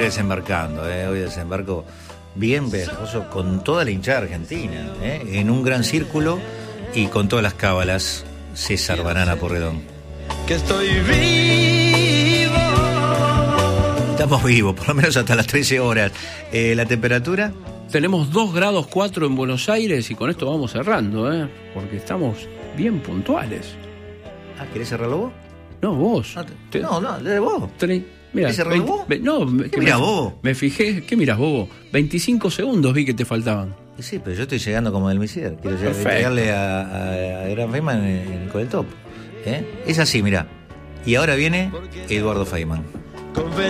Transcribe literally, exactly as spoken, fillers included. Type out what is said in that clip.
ir desembarcando, ¿eh? Hoy desembarco bien pegajoso con toda la hinchada argentina, ¿eh? En un gran círculo y con todas las cábalas. César Banana Porredón. Que estoy vivo. Estamos vivos, por lo menos hasta las trece horas. Eh, ¿La temperatura? Tenemos dos grados cuatro en Buenos Aires y con esto vamos cerrando, ¿eh? Porque estamos bien puntuales. Ah, ¿querés cerrarlo vos? No, vos. No, te, Te, no, no, de vos. Tre, mira, ¿Querés cerrarlo vos? Ve, no, ¿Qué mirás me, vos? Me fijé, ¿qué mirás vos? veinticinco segundos vi que te faltaban. Sí, pero yo estoy llegando como del Misier. Quiero llegar, Perfecto. llegarle a, a, a Gran Feynman en, en, con el top. ¿Eh? Es así, mirá. Y ahora viene Eduardo Feynman.